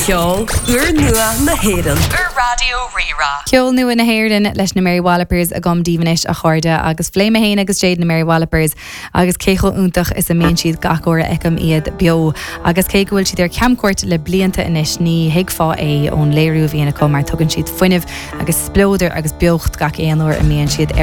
Ceol uair nua na hÉireann ar Radio Rí-Rá. Ceol nua na hÉireann leis na Mary Wallopers a gom dívanis a chuirde agus Fléime Héin agus Jade na Mary Wallopers agus céchol úntach is a mion siad gachóra ecam iad bio agus cé gohfuil siad ar ceamcuirt le blianta inis ní hiag fá é ón léirú bhíonna com mar tugann siad fuineh agus splóidir agus beocht gach éanúir a mion siad